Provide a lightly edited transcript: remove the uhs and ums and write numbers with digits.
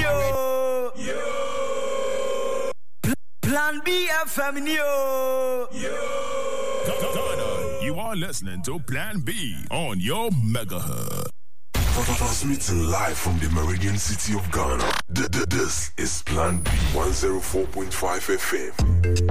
yo. Plan B FM yo. Ghana, you are listening to Plan B on your megahertz. Transmitting live from the Meridian City of Ghana. This is Plan B 104.5 FM.